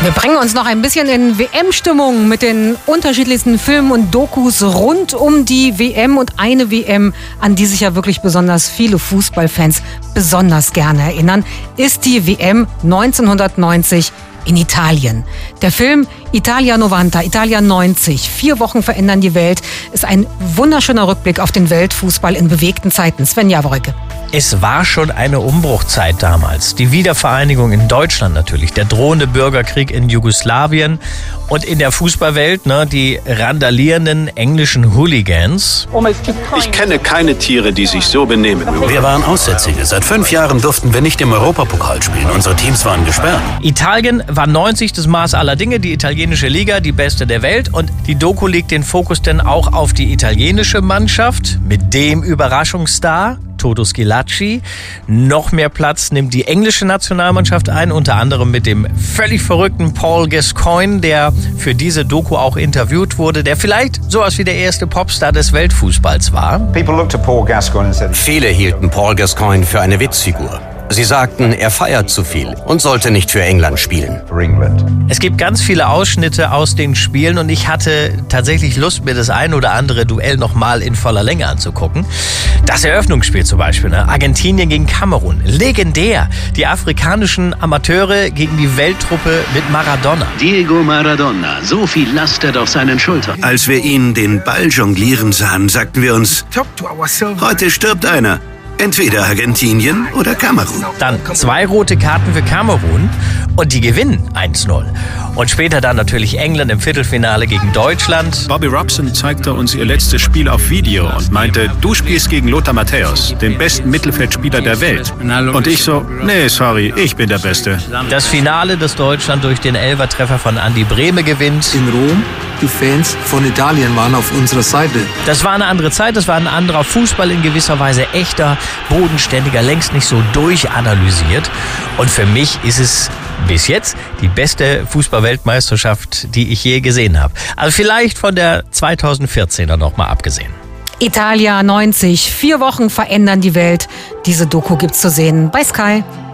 Wir bringen uns noch ein bisschen in WM-Stimmung mit den unterschiedlichsten Filmen und Dokus rund um die WM. Und eine WM, an die sich ja wirklich besonders viele Fußballfans besonders gerne erinnern, ist die WM 1990 in Italien. Der Film Italia 90, Italia 90, 4 Wochen verändern die Welt, ist ein wunderschöner Rückblick auf den Weltfußball in bewegten Zeiten. Sven Jaworek. Es war schon eine Umbruchzeit damals. Die Wiedervereinigung in Deutschland natürlich, der drohende Bürgerkrieg in Jugoslawien und in der Fußballwelt die randalierenden englischen Hooligans. Ich kenne keine Tiere, die sich so benehmen. Wir waren Aussätzige. Seit 5 Jahren durften wir nicht im Europapokal spielen. Unsere Teams waren gesperrt. Italien war 90 das Maß aller Dinge, die italienische Liga, die beste der Welt. Und die Doku legt den Fokus denn auch auf die italienische Mannschaft mit dem Überraschungsstar Toto Schillaci. Noch mehr Platz nimmt die englische Nationalmannschaft ein, unter anderem mit dem völlig verrückten Paul Gascoigne, der für diese Doku auch interviewt wurde, der vielleicht sowas wie der erste Popstar des Weltfußballs war. Viele hielten Paul Gascoigne für eine Witzfigur. Sie sagten, er feiert zu viel und sollte nicht für England spielen. Es gibt ganz viele Ausschnitte aus den Spielen und ich hatte tatsächlich Lust, mir das ein oder andere Duell nochmal in voller Länge anzugucken. Das Eröffnungsspiel zum Beispiel, Argentinien gegen Kamerun, legendär. Die afrikanischen Amateure gegen die Welttruppe mit Maradona. Diego Maradona, so viel Last hat auf seinen Schultern. Als wir ihn den Ball jonglieren sahen, sagten wir uns, heute stirbt einer. Entweder Argentinien oder Kamerun. Dann 2 rote Karten für Kamerun und die gewinnen 1-0. Und später dann natürlich England im Viertelfinale gegen Deutschland. Bobby Robson zeigte uns ihr letztes Spiel auf Video und meinte, du spielst gegen Lothar Matthäus, den besten Mittelfeldspieler der Welt. Und ich so, nee, sorry, ich bin der Beste. Das Finale, das Deutschland durch den Elfertreffer von Andi Brehme gewinnt. In Rom, die Fans von Italien waren auf unserer Seite. Das war eine andere Zeit, das war ein anderer Fußball, in gewisser Weise echter, bodenständiger, längst nicht so durchanalysiert. Und für mich ist es bis jetzt die beste Fußball-Weltmeisterschaft, die ich je gesehen habe. Also vielleicht von der 2014er nochmal abgesehen. Italia 90, 4 Wochen verändern die Welt. Diese Doku gibt's zu sehen bei Sky.